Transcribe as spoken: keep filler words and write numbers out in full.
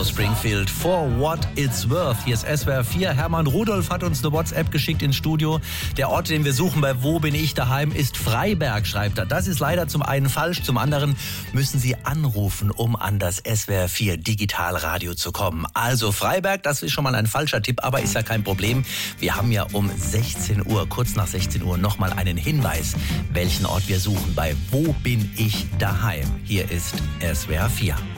aus Springfield. For what it's worth. Hier ist S W R vier. Hermann Rudolph hat uns eine WhatsApp geschickt ins Studio. Der Ort, den wir suchen bei Wo bin ich daheim, ist Freiberg, schreibt er. Das ist leider zum einen falsch, zum anderen müssen Sie anrufen, um an das S W R vier Digitalradio zu kommen. Also Freiberg, das ist schon mal ein falscher Tipp, aber ist ja kein Problem. Wir haben ja um sechzehn Uhr, kurz nach sechzehn Uhr, nochmal einen Hinweis, welchen Ort wir suchen bei Wo bin ich daheim. Hier ist S W R vier.